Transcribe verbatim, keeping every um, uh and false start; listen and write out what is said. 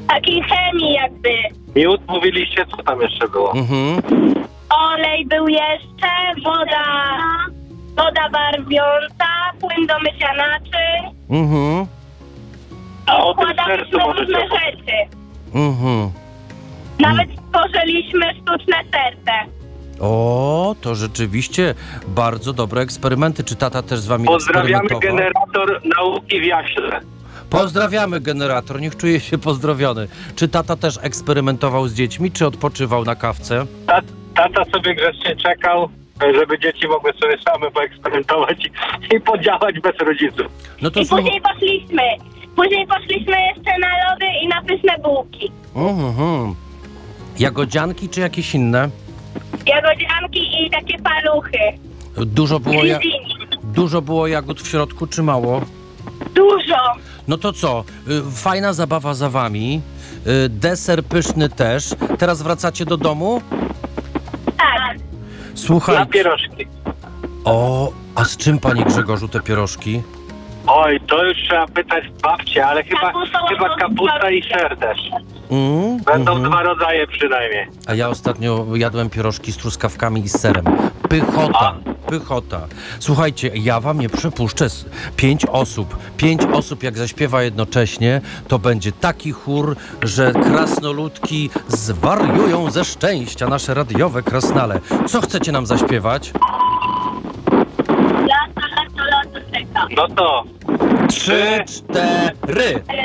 takiej chemii jakby. Miód mówiliście, co tam jeszcze było? Mhm. Olej był jeszcze, woda, woda barwiąca, płyn do mycia naczyń. Mhm. A o tym Układaliśmy sercu możecie różne opowiedzieć. rzeczy. Mhm. Nawet stworzyliśmy sztuczne serce. O, to rzeczywiście bardzo dobre eksperymenty. Czy tata też z wami Pozdrawiamy eksperymentował? generator nauki w Jaśle. Pozdrawiamy generator, niech czuje się pozdrowiony. Czy tata też eksperymentował z dziećmi, czy odpoczywał na kawce? Ta, tata sobie grzecznie czekał, żeby dzieci mogły sobie same poeksperymentować i, i podziałać bez rodziców. No to I słuch- później poszliśmy. Później poszliśmy jeszcze na lody i na pyszne bułki. Mhm. Jagodzianki czy jakieś inne? Jagodzianki i takie paluchy. Dużo było, ja- Grzyzini. dużo było jagód w środku, czy mało? Dużo. No to co? Y, Fajna zabawa za wami. Y, Deser pyszny też. Teraz wracacie do domu? Tak. Słuchaj. Na pierożki. O, a z czym, panie Grzegorzu, te pierożki? Oj, to już trzeba pytać babci, ale chyba, Kapustą chyba albo kapusta i z ser też. Mm, Będą mhm. dwa rodzaje przynajmniej. A ja ostatnio jadłem pierożki z truskawkami i z serem. Pychota, pychota. Słuchajcie, ja wam nie przepuszczę. S- Pięć osób, pięć osób jak zaśpiewa jednocześnie, to będzie taki chór, że krasnoludki zwariują ze szczęścia, nasze radiowe krasnale. Co chcecie nam zaśpiewać? Lato, lato, lato czeka. No to Trzy, cztery.